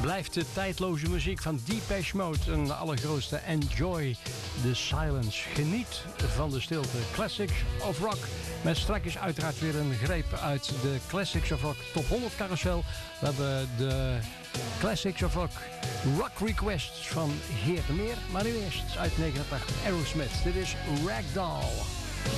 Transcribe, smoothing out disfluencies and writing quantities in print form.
Blijft de tijdloze muziek van Depeche Mode een allergrootste. Enjoy the silence. Geniet van de stilte. Classics of Rock. Met straks uiteraard weer een greep uit de Classics of Rock Top 100 carousel. We hebben de Classics of Rock Rock Requests van Geert de Meer. Maar nu eerst uit 89 Aerosmith. Dit is Ragdoll.